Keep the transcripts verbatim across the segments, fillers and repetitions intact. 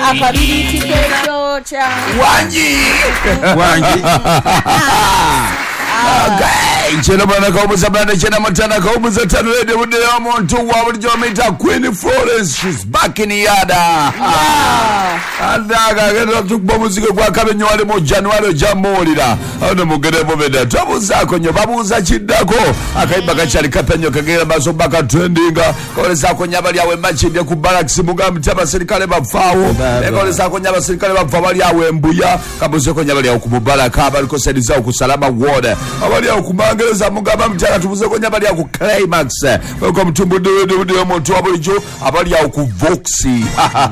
akabiriti kekyocha wanji wanji okay chena bana kaubuza bana chena matana kaubuza tano radio bude ya muntu wa buli jomita Queen Florence, she's back in yada yeah andaga gero tukbo muzike kwa kabenyo wale mu January jamolira ano mugere bobeda tobuza konyo babuza chidako akaiba kachali kapenyo kagera baso baka trendinga kole sako nyabali yawe machinde ku barracks mugambi taba serikale bafawo ekole sako nyaba serikale bafawo ali yawe mbuya kabuze ko nyabali yawe ku mubaraka abaliko sediza ku salama ward abali yawe ku mangereza mugamba mtaka tubuze ko nyabali yawe ku climax ko mtumbu de de de muntu abalijo abali yawe ku voxi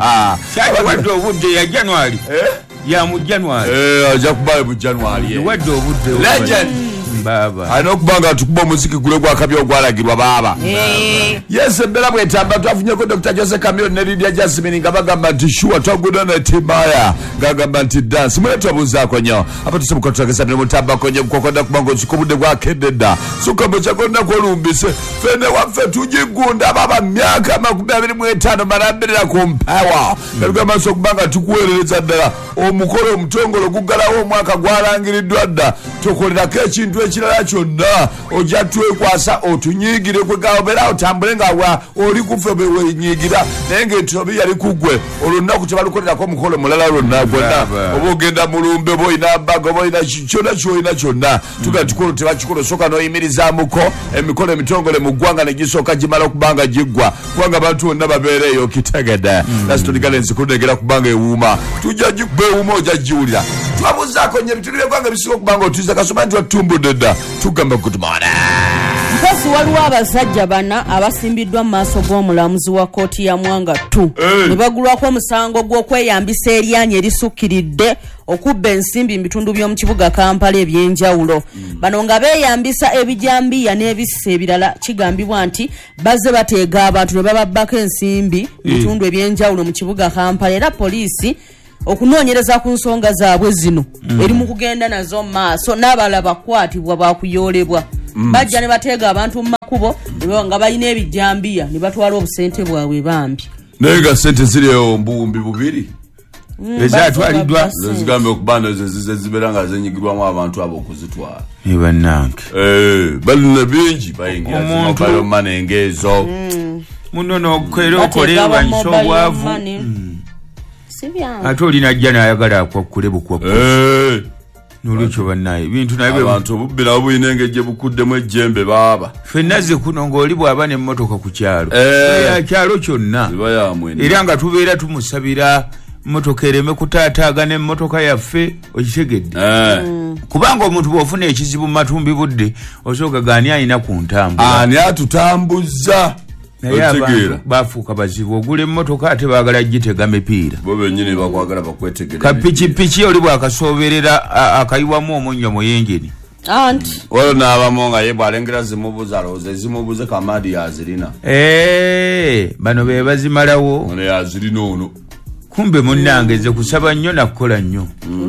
Chai wado bude ya January eh ya mu January eh aja kubaye mu January wado bude legend baba ano kubanga tukuba muziki gule gwa kabyo gwalagirwa baba eh yes bela bwetamba twafunye ko Doctor Jose Camilo ne Lydia Jasmine ngabagamba tishua twaguda na timaya ngagamba nti dance mwetu abuza konyo apa tusemukotragesa ne mutamba konyo kokoda kubango chikubude gwa kededa sukambo chakonda ko lumbise fene wafe tujigunda baba myaka makumi abiri mu etaano marambirira ku mpawa ngagamba so kubanga tukuwerereza ddala omukolo omutongolo gugalawo omwaka gwalangiridwa dda tukolera ke ekintu ekirala kyonna ojja twekwasa otunyigire kwe gawobera otambule nga wa oli kufe bewe nyigira naye ng'entobi yali kugwe olunaku tebalukolerako omukolo mulala lwonna gwonna oba ogenda mulumbe boyina mbaga boyina kyonna kyoyina kyonna tuga tukolo tebakikola soka n'oyimirizamuko emikolo emitongole mu ggwanga ne gisooka gimala okubanga giggwa kubanga abantu bonna babeereeyo kitegede nasi toligala enzikunegera kubanga ewuuma tujja beewuuma ojja giwulira twabuzaako nye bitulire gwanga bisinga okubanga otuiza kasoma nti watumbudde dda tugamba good morning mpasi waliwo abasajja bana abasimbiddwa mu maaso g'omulamuzi wa kooti ya Mwanga two ne bagulwako omusango gw'okweyambisa eryanyi erisukkiridde okubba ensimbi mu bitundu by'omu kibuga Kampala ebyenjawulo bano nga beeyambisa ebijambiya n'ebisisa ebirala kigambibwa nti bazze bateega abantu ne bababbako ensimbi mu bitundu ebyenjawulo mu kibuga Kampala era poliisi okunoonyereza ku nsonga zaabwe zino mm. eri mu kugenda nazo maaso n'abalala bakwatibwa bakuyoolebwa mm. bajja ne bateega abantu mu makubo nga balina ebijambiya ne batwala obusente bwabwe bambi naye nga sente ziriyo mbuwumbi bubiri mm, ezatwaliddwa zigambe okubanda zibeera nga zenyigirwamu abantu abo okuzitwala ibannanke eh balina bingi bayingira zimobile money ngezo muno n'okukeera okolewa nsobwavu ate olina ajja n'ayagala akwakkule bukwakku n'olwekyo bannaye bintu naye abantu bubbira obuyina engejje bukuddemu ejjembe baaba ffenna ze kuno ng'oli bw'aba n'emmotoka ku kyalo ya kyalo kyonna era nga tubeera tumusabira mmotoka ereme kutaataaga n'emmotoka yaffe okitegedde kubanga omuntu bw'ofuna ekizibu mu matumbi budde osooka gaani alina ku ntambula ani atutambuza naye abantu bafuuka bazibu ogula emmotoka ate baagala gitega mipiira bo bennyini bakwagala bakwetegera kapikipiki oli bw'akasooberera akayiwamu omunnyo mu yingini anti oyo n'abamu nga ye bw'alengera zimubuza alowooza zimubuze kamadi yazirina bano be bazimalawo ono yazirina ono kumbe munnange nze kusaba nnyo nakukola nnyo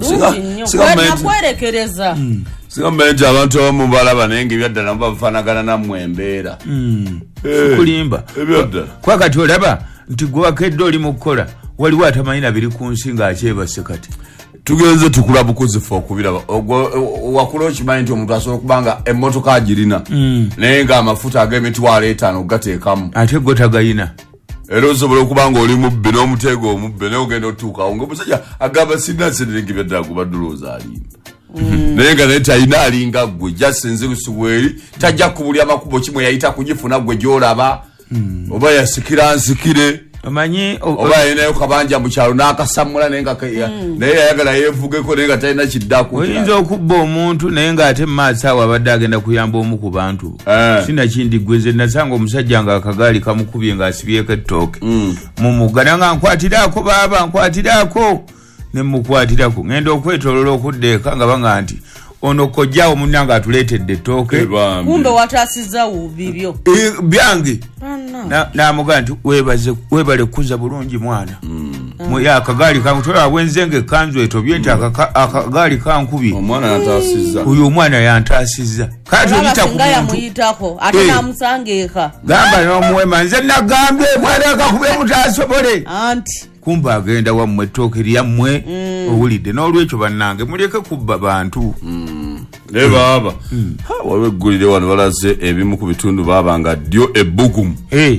nakwerekereza sigamba nti abantu abamu balaba naye nga ebyaddala bafaanagana nammwe embeera kulimba kwakati olaba nti gwe wakedde oli mu kukola waliwo atamanyina biri ku nsi ng'akyebase kati tugenze tukula bukuzifu okubiraba wakula okimanyi nti omuntu asobola okubanga emmotoka agirina naye ng'amafuta ag'emitwalo etaano gateekamu ate go tagayina era osobola okuba nga oli mubbi n'omuteego omubbi naye ogenda otuukawo ng'omusajja agamba sirina nsenenga byaddala kuba ddolooza alimba naye nga naye talina alinga ggwe jasinze lusubweri tajja kubulya makubo kimwe yayita kugifuna ggwe gy'olaba oba yasikira nsikire omanyi oba yalinayo kabanja mu kyalo n'akasamula naye yayagala yeevugeko naye nga talina kiddako oyinza okubba omuntu naye ng'ate mu maaso awo abadde agenda kuyamba omu ku bantu sinakindigweze nasanga omusajja nga akagaali kamukubye ng'asibyeko ettooke mu mugga nga nkwatiraako baaba nkwatiraako ne mukwatirako ngenda okwetolola okuddeeka nga banga nti ono kojjawo munnanga atuleetedde ettooke kumbe wataasizza bibyo byange n'amugamba nti weebaze weebale kkuza bulungi mwana muya akagaali kankutola bwenzenge ekkanzu etobye nti akagaali kankubye omwana yantaasizza oyo omwana yantaasizza kati oyita ku yamuyitako ate n'amusanga eka gamba n'omuwema nze nagambye mwana akakube mutaasobole anti kumba agenda wammwe ettooke lyammwe owulidde n'olwekyo bannange muleke kubba bantu ne baaba waliwo eggulire wano balaze ebimu ku bitundu baaba nga ddyo ebbugumu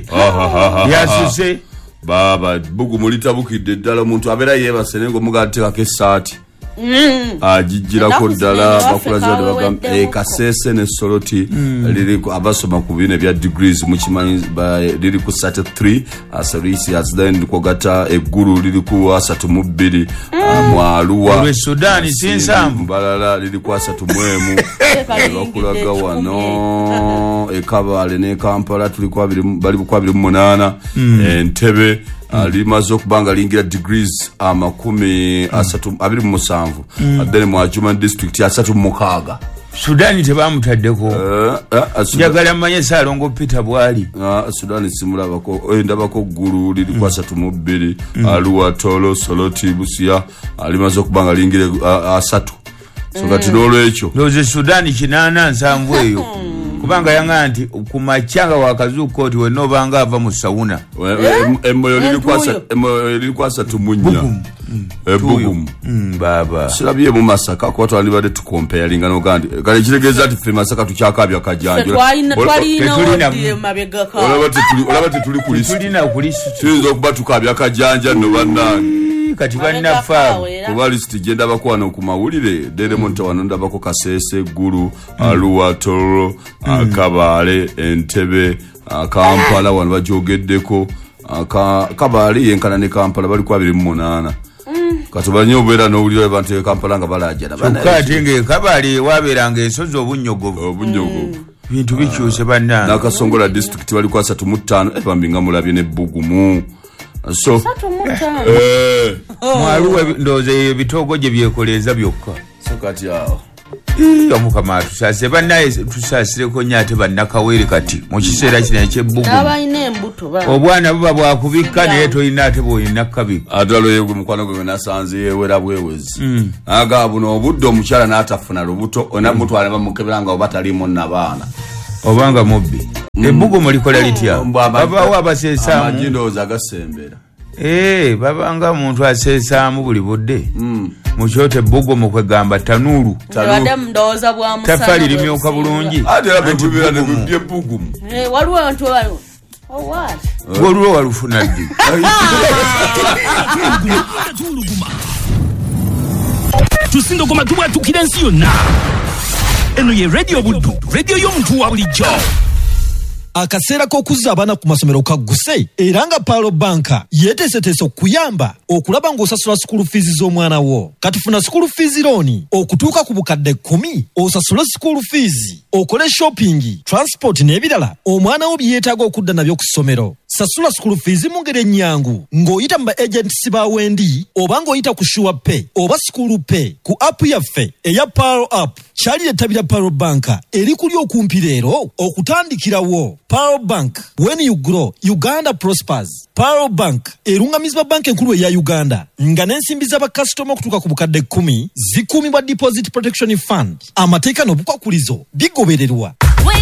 lyasuse baaba bbugumu litabukidde ddala omuntu abeera yeebase naye ng'omugateekako essaati agijjirako ddala bakulaza kasese ne soloti liri abasoma ku bine bya degrees mukimanyi liri ku thirty-three asalisi asden kwogata eggulu liri ku asatu mu bbiri mwaluwa Sudan sinsambu balala liri ku asatu mu emu bakulaga wano ekabale ne Kampala tuli ku abiri bali ku abiri mu munaana Entebbe limaze okubanga lingira degrees amakumi asatu abiri mu musanvu adene mu Ajuma district asatu mu mukaaga Sudan tebamutaddeko njagala mmanye Saalongo Peter bwali Sudan simulabako endabako ggulu liri ku asatu mu bbiri Aluwa Tolo Soloti Busia limaze okubanga lingira asatu so kati n'olwekyo loze Sudan kinaana nsanvu eyo kubanga yanga nti kumachanga wakazuko oti wenobanga ava mu sauna emoyo liri kwasa emoyo liri kwasa tumunya ebugum baba sirabye mu Masaka ko twali bade tukompare lingano gandi kale kiregeza ati fe Masaka tukyakabya kajanjo tetulina mabega ka olabate tuli olabate tuli kulisi tulina kulisi tuzo okuba tukabya kajanja no bannange kati banna fa kuba list genda bakwana ku mawulire dere monto wanonda bako Kasese Gulu Aluwa Toro Kabale Entebbe Kampala wano bajogeddeko Kabale yenkana ne Kampala bali ku abiri mu munaana kati banyo obera n'owulira abantu e Kampala nga balajjana kati nge Kabale waberanga ensozi obunyogovu obunyogovu bintu bikyuse banna Nakasongola district bali ku asatu mu ttaano ebambinga mulabye ne Bbugumu so eh mwaluwe ndoze bitogo gye byekoleza byokka so kati awo omukama tusase bannaye tusasireko nyate bannakawere kati mu kiseera kino ekyebbugu abayina embuto obwana buba bwakubikka naye tolina ate bwolina kabika atalo yegwe mukwano gwe nasanze yewera bwewezi aga buno obudde omukyala n'atafuna lubuto onamutwala bamukebera nga oba talimu n'abaana obanga mubbi ebbugu mulikola litya babaawo abaseesaamu amajindoza agasembera eh babanga omuntu aseesaamu buli budde mu kyoto ebbugu mu kwegamba tanuulu tafali limyuka bulungi ate abetubira ne byebbugu waliwo abantu waliwo walufuna ddi tusindogoma tubwatukira ensi yonna eno ye radio buddu radio y'omuntu wa bulijjo akaseera k'okuzza abaana ku masomero kagguse era nga Palo Banka yeeteeseteese okuyamba okulaba ng'osasula school fees z'omwana wo katufuna school fees loan okutuuka ku bukadde kkumi osasule school fees okole shopping transport n'ebirala omwana wo bye yeetaaga okudda nabyo ku ssomero sasula school fees mu ngeri ennyangu ng'oyita mu ba agents ba Wendi oba ng'oyita ku Sure Pay oba School Pay ku app yaffe eya Palo app kyali ettabira Palo Banka eri kuli okumpi leero okutandikirawo. Palo Bank, when you grow, Uganda prospers. Palo Bank, erungamizibwa banka enkulu eya Uganda nga n'ensimbi z'abakasitoma okutuuka ku bukadde kkumi zikuumibwa Deposit Protection Fund. Amateeka n'obukwakulizo bigobererwa.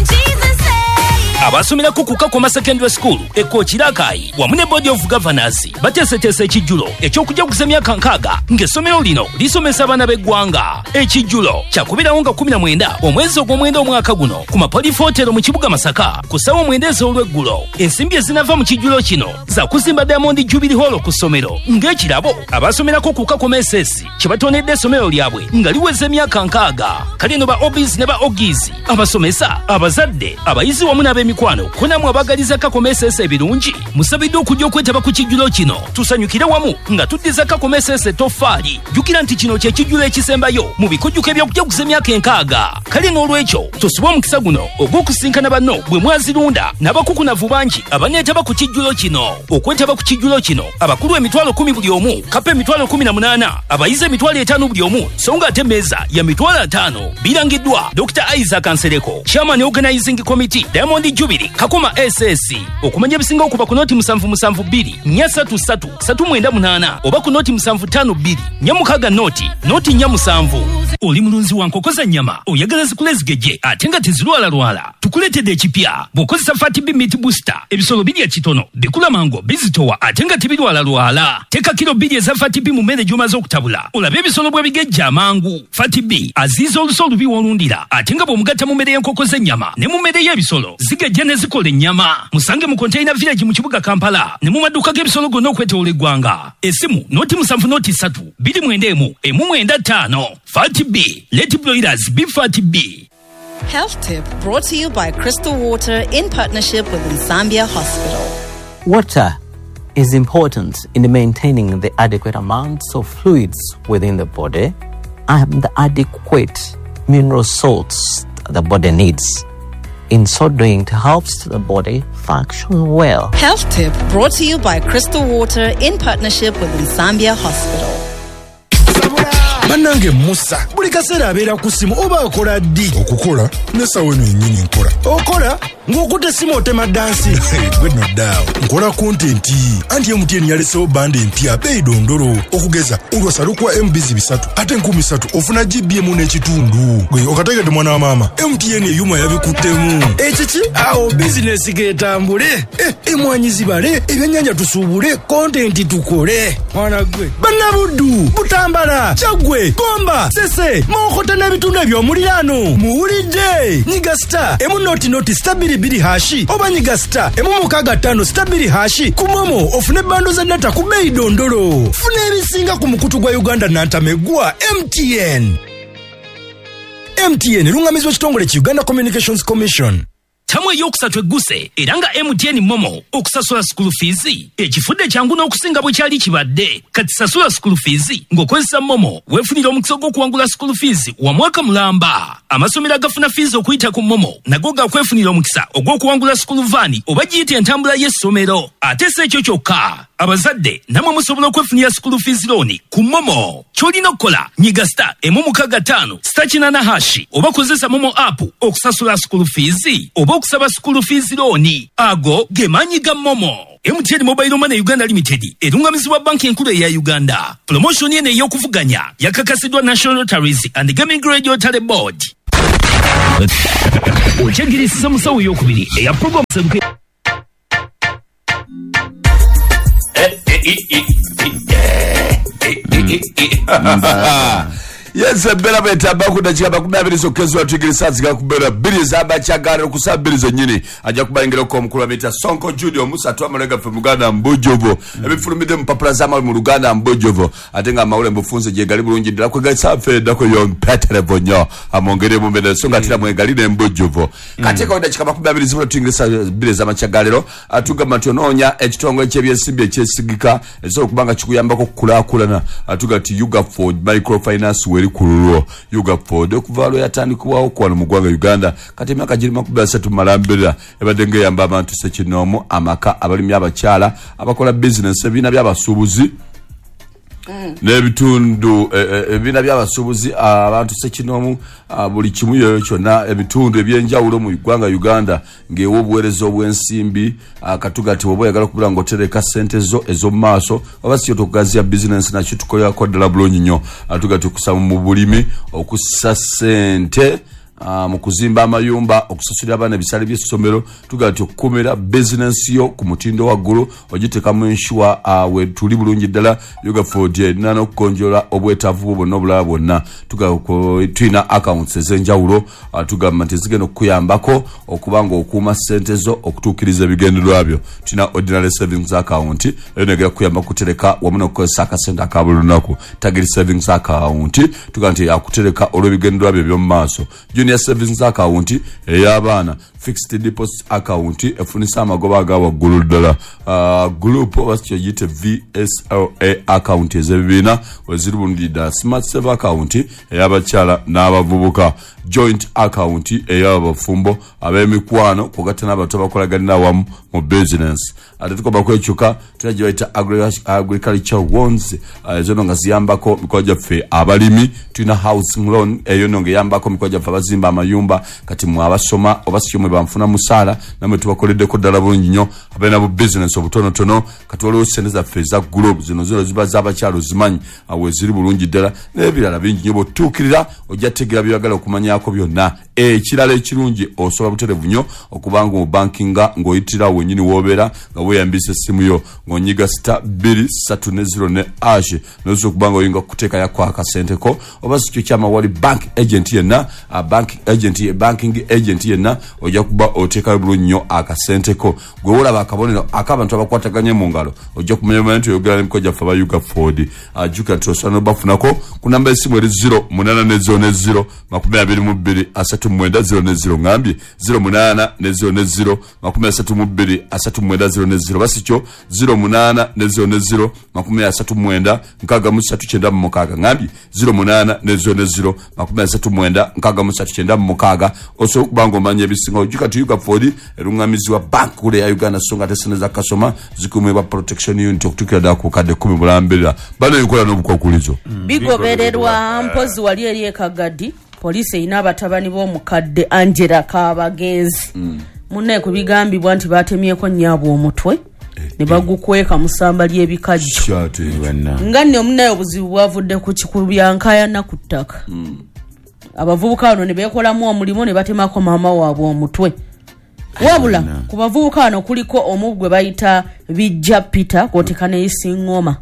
abasomerako ku Kakoma Secondary School ekokirakayi wamu ne Board of Governors bateeseteese ekijjulo eky'okujaguza emyaka nkaaga ng'essomero lino lisomesa abaana b'eggwanga. Ekijjulo kyakubirawo nga kumi na mwenda omwezi ogw'omwenda omwaka guno ku Mapolifootero mu kibuga Masaka ku ssaawa mwenda ez'olweggulo. Ensimbi ezinava mu kijjulo kino za kuzimba Diamond Jubilee Hall ku ssomero ng'ekirabo abasomerako ku Kakoma S S kye batonedde essomero lyabwe nga liweza emyaka nkaaga. Kale no ba Obis ne ba Ogis abasomesa abazadde abayizi wamu n'ab'emi mikwano kunamwe abagaliza Kakoma S S ebirungi musabiddwa okujja okwetaba ku kijjulo kino tusanyukire wamu nga tuddiza Kakoma S S etoffaali. Jjukira nti kino kye kijjulo ekisembayo mu bikujjuko ebyokujaguza emyaka enkaaga. Kale n'olwekyo tosubwa omukisa guno ogw'okusinkana banno bwe mwazirunda n'abakukunavu bangi abaneetaba ku kijjulo kino. Okwetaba ku kijjulo kino abakulu emitwalo kumi buli omu, kapa emitwalo kumi na munaana, abayizi emitwalo etaano buli omu, so nga ate emmeeza ya mitwalo ataano. Birangiddwa Doctor Isaac Ansereko, Chairman Organizing Committee, Diamond Jubilee Kakoma S S. Okumanya ebisinga okuva ku noti musanvu musanvu bbiri nnya ssatu ssatu ssatu mwenda munaana oba ku noti musanvu ttaano bbiri nnya mukaaga noti noti nnya musanvu. oli mulunzi wa nkoko za nnyama oyagala zikule zigejje ate nga tezilwala lwala tukuleetedde ekipya bw'okozesa Fatib Meat Booster ebisolo birya kitono bikula mango bizitowa ate nga tebirwala lwala teka kilo bbiri eza Fatib mu mmere gy'omaze okutabula olabe ebisolo bwe bigejja amangu. Fatib aziiza oluso olubi w'olundira ate nga bw'omugatta mu mmere y'enkoko z'ennyama ne mu mmere y'ebisolo zigejja ne zikola ennyama. Musange mu Container Village mu kibuga Kampala ne mu maduuka g'ebisolo gonna okwetooloola eggwanga. Essimu noti musanvu noti ssatu bbiri mwenda emu emu mwenda ttaano. Fatib, let broilers be Fatib. Health tip brought to you by Crystal Water in partnership with Nsambia Hospital. Water is important in maintaining the adequate amounts of fluids within the body and the adequate mineral salts the body needs. In so doing, it helps the body function well. Health tip brought to you by Crystal Water in partnership with Nsambia Hospital. Banange Musa buli kaseera abeera ku simu oba akola ddi okukola nesawo eno yennyini nkola okola ng'okuta essimu otema dansi gwe no ddaawo nkola kontenti anti M T N yalesewo bande empya beeyi dondolo okugeza olwasalukwa M B bisatu ate enkumi ssatu ofuna G B emu n'ekitundu gwe okategedde mwana wa maama M T N eyuma yabikuttemu ekiki awo bizinesi geetambule emwanyi zibale ebyennyanja tusuubule kontenti tukole mwana gwe bannabuddu butambala kyagwe Gomba, Sese, Mokota n'ebitundu eby'omuliraano muwulidde nyiga star emu noti noti stabili biri hashi oba nyiga star emu mukaaga ttaano stabili hashi ku Momo ofune bando za data ku bbeeyi dondolo funa ebisinga ku mukutu gwa Uganda nantamegwa M T N. M T N lungamizwa ekitongole ki Uganda Communications Commission. Tamu eyokusatu egguse era nga M T N Momo okusasula school fees ekifudde kyangu n'okusinga bwe kyali kibadde kati sasula school fees ng'okozesa Momo weefunira omukisa gw'okuwangula school fees wa mwaka mulamba. Amasomero agafuna fees okuyita ku Momo nago gakwefunira omukisa ogw'okuwangula school van oba giyita entambula y'essomero ate si ekyo kyokka abazadde namwe musobola okwefunira school fees loan ku Momo. Ky'olina okukola nyiga star emu mukaaga ttaano star kinaana hashi oba kozesa Momo app okusasula school fees oba okusaba school fees loan ago gemanyi ga Momo. M T N Mobile Money Uganda Limited erungamizibwa banki enkulu eya Uganda. Promotion eno ey'okuvuganya yakakasidwa National Lotteries and Gaming Regulatory Board. Okyegirisa musawo y'okubiri eya program sebuke Yes, bela beta bakunda chika bakunda abiri sokezo atigirisa zika kubera biri zaba chagara kusabirizo nyini aja kubayingiro ko mukuru amita Sonko Junior Musa twa mulega fe muganda Mbojovo ebifulumide mpapula zama mu Luganda Mbojovo atenga maule mbufunze je gali bulungi ndira kwega safe dako yon petere bonyo amongere mu mbele songa tira mu egalide Mbojovo katika onda chika bakunda abiri zibula tingirisa biri zama chagalero atuga matononya ekitongo ekyebyesimbi ekyesigika ezo kubanga chikuyamba ko kula kulana atuga ti Yuga Ford Microfinance eri kululwo Yuga Ford okuvalo yatandikwawo kwano mu ggwanga Uganda kati emyaka giri makumi asatu malambira ebadde ng'eyamba abantu ssekinomu amaka abalimi abakyala abakola bizinesi ebibiina by'abasuubuzi n'ebitundu ebibiina by'abasuubuzi abantu ssekinomu buli kimu yoyo kyonna ebitundu ebyenjawulo mu ggwanga Uganda ng'ewa obuweereza obw'ensimbi katuga ati oba oyagala okubira ng'otereka ssente zo ez'omu maaso oba si otokugaziya bizinesi nakyo tukolerako ddala bulungi nnyo atuga tukusa mu bulimi okussa ssente Uh, mu kuzimba amayumba okusasulira abaana ebisale by'essomero tugati okukumira business yo ku mutindo wa ggulu ogiteka mu ensure uh, we tuli bulungi ddala Yuga Ford nana okukonjola obwetaavu bwonna obulala bwonna tulina accounts ez'enjawulo uh, tugamba nti zigenda okukuyambako okubanga okuuma ssente zo okutuukiriza ebigendererwa byo tulina ordinary savings account eyo negera kukuyamba kutereka wamu n'okukozesa akasente aka buli lunaku target savings account tugamba nti yakutereka olw'ebigendererwa byo by'omu maaso Junior savings account ey'abaana fixed deposit account efunisa amagoba agawa ggulu ddala uh, group wasyo yite V S L A account ez'ebibiina weziri bulungi smart save account ey'abakyala n'abavubuka joint account ey'abafumbo ab'emikwano kugatta n'abato bakolaganira wamu mu business ate tukoba kwekyuka tulina gye bayita agriculture loans ezo no nga ziyambako mikono gyaffe abalimi tulina housing loan eyo no nga eyambako mikono gyaffe abazimba amayumba kati mwe abasoma oba si mwe banfuna musala namwe tubakoleddeko ddala bulungi nnyo abalina bu business obutonotono kati waliwo sente zaffe eza globe zino zino ziba z'abakyalo zimanyi awo eziri bulungi ddala n'ebirala bingi nnyo bw'otuukirira ojja tegeera byeyagala okumanyako byonna ekirala ekirungi osobola buterevu nnyo okubanga mu bankinga ng'oyitira wennyini w'obeera nga weeyambisa essimu yo ng'onyiga sita bbiri ssatu ne zero ne ash nosobola okubanga oyinga kuteekayako akasenteko oba si kyo kyama wali bank agent yenna banking agent banking agent yenna ojja kuba oteekayo bulungi nnyo akasenteko gwe wolaba akabonero ak'abantu abakwataganye mu ngalo ojja kumanya nti oyogera n'emikono gyaffe aba Yuga Ford ajjukira nti osobola n'obafunako ku namba y'essimu eri zero munana ne zero ne zero makumi abiri mu bbiri asatu mu mwenda zero ne zero ngambye zero munana ne zero ne zero makumi asatu mu bbiri asatu mu mwenda zero ne zero basi kyo zero munana ne zero ne zero makumi asatu mu mwenda nkaaga mu ssatu kyenda mu mukaaga ngambye zero munana ne zero ne zero makumi asatu mu mwenda nkaaga mu ssatu kyenda mu mukaaga osobola okuba ng'omanya ebisinga ojjuka ti Yuga Ford eruŋŋamizibwa bank kule ya Uganda so nga tesene za kasoma zikumibwa protection unit okutuukira ddala ku kadde kumi bulambirira bano ebikola n'obukwakulizo bigobererwa mpozi wali eri ekagadi poliisi erina abatabani b'omukadde Angela Kabagenzi munne ku bigambibwa nti batemyeko nnyabwe omutwe ne bagukweka mu ssamba ly'ebikajjo nga nne omunnaye obuzibu bwavudde ku kikubyankayana ku ttaka abavubuka bano ne beekolamu omulimu ne batemako maama waabwe omutwe wabula ku bavubuka bano kuliko omu gwe bayita Bijja Peter kwoteeka ne Isingoma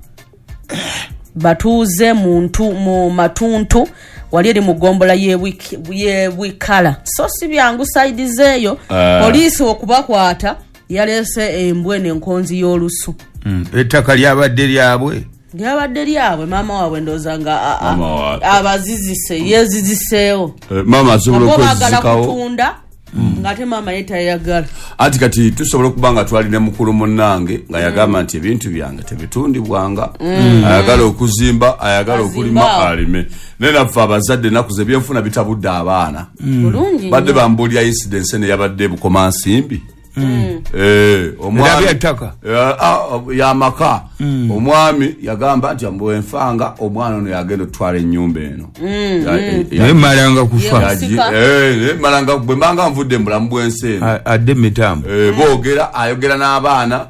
batuuze muntu mu matuntu wali eri mu gombola y'ebwikala so si byangu saidi zeeyo uh. Poliisi okubakwata yaleese embwene enkonzi y'olusu mm. ettaka lyabadde lyabwe lyabadde lyabwe maama waabwe ndooza nga abazizise yeziziseewo uh, maama asobola okwezizikawo kutunda Mm. ngate mama yetayagala ati kati tusobola okubanga twalina mukulu munnange nga yagamba nti ebintu byange tebitundibwanga mm. ayagala okuzimba ayagala okulima alime nenaffe abazadde nakuze byenfuna bitabudde abaana mm. badde bambulya incidence ne yabadde bukoma nsimbi Mm. Eh, omwami yataka ya maka mm. omwami yagamba nti ambuwe enfanga omwana ono yagenda otwala ennyumba eno naye malanga kufa eh malanga bwe manga nvudde mulamu bwensi eno adde mitambo eh boogera ayogera n'abaana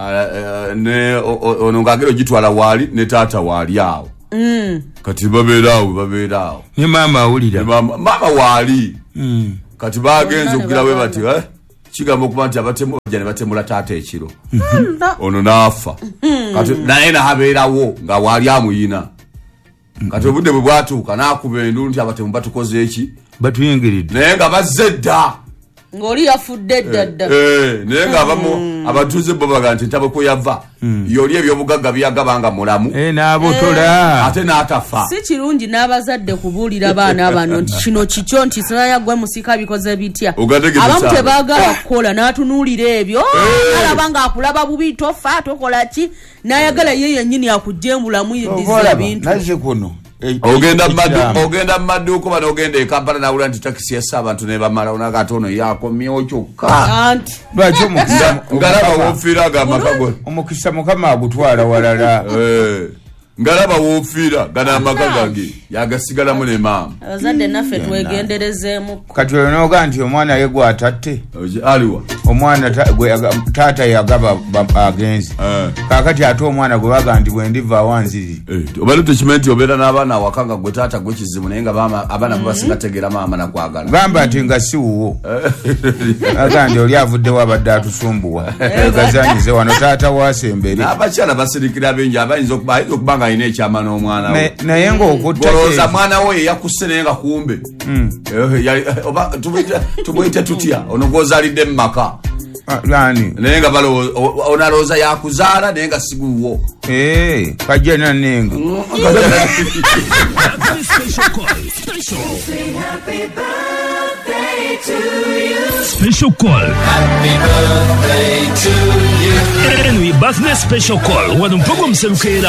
ne ono ngagero gitwala wali ne taata wali awo mm. kati babeerawo babeerawo ne mama awulira mama mama wali mm. kati bagenze okugira we bati eh kigambo kuba nti abatemu bajja ne batemula taata ekiro ono n'afa kati naye nahabeerawo nga wali amuyina kati obudde bwe bwatuuka n'akuba endu nti abatemu batukoze eki batuyingiridde naye nga bazze dda ng'oli yafudde ddadda naye nga abamu abatuuze bo baga nti ntabo kwe yava yoli ebyobugagga byagabanga mulamu n'abotola ate n'atafa si kirungi n'abazadde kubuulira baana bano nti kino kikyo nti siraya gwe musika bikoze bitya abamu tebaagala kukola n'atunuulira ebyo alaba ng'akulaba bubi tofa tokola ki n'ayagala ye yennyini akujjembulamu yeddiza ebintu naze kuno ogenda mmaddu ogenda mmadduuko bano ogenda e Kampala nawula nti takisi yassa abantu ne bamala onakatono yakomyewo kyokka anti lwaki omukisa ngalaba wofiiraga amaka go omukisa mukama agutwala walala ngalaba wofiira gana amaka gange yagasigalamu ne maama abazadde naffe twegenderezeemu kati olinoga nti omwana ye gwatatte aliwa omwana taata yagaba agenzi kakati ate omwana gwe baga nti bwendiva awanziri obalu tekimanyi nti obeera n'abaana awaka nga gwe taata gwe kizibu naye nga abaana babasinga tegeera maama nakwagala gamba nti nga si wuwo aga nti oli avuddewo abadde atusumbuwa gazanyize wano taata wasembere n'abakyala basirikira bengi abayinza okuba nga alina ekyama n'omwana we naye ng'okutta olowooza mwana we yakusse naye nga kumbe tubuyite tutya ono gw'ozaalidde mu maka lani naye nga onalowooza yakuzaala naye nga siguwo kajja nanenga Special call. Happy birthday to you. And we birthday special call. Wadu mpogo mselukera.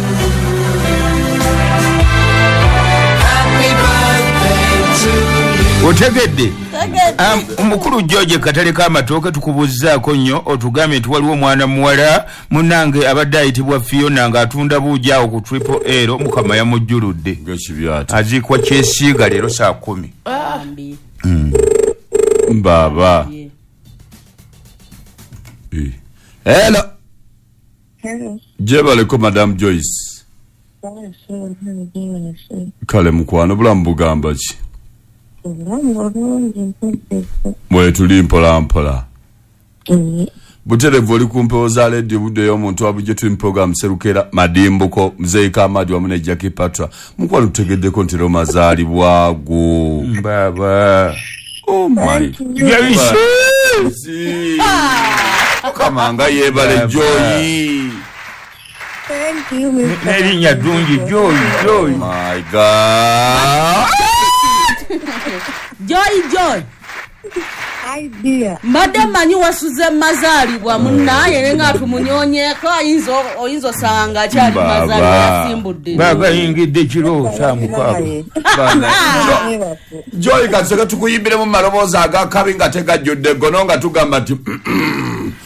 Happy birthday to you. Otegedde. Omukulu George katale k'amatooke tukubuzzaako nnyo otugambe nti waliwo omwana muwala munnange abadde ayitibwa Fiona ng'atunda buujaawo ku Triple L mukama yamujjuludde aziikwa kyesiiga leero saa kumi baba Hello. Hello. Jebaleko Madam Joyce. Kale mukwano bulamu bugamba ki? Mwe tuli mpola mpola. Buterevu oli kumpewo za radio budde y'omuntu wabujje tuli program serukera madimbuko mzeika amadi wamu ne Jackie Patra. Mukwano tutegeddeko nti leo mazaalibwa go. Baba. Oh my. Yes. Kama anga yebale Joy. Thank you, Mister Nerinya dungi Joy, Joy. My God. Joy, Joy. Hi, dear. Mbadde manyi wasuze mazaalibwa munnaye nenga tumunyonyeko oyinza oyinza osanga akyali mazaalibwa yasimbudde. Baba yingidde kiro samukwabo. Joy kaseka tukuyimbire mu maloboozi agakabi nga tegajjudde gono nga tugamba nti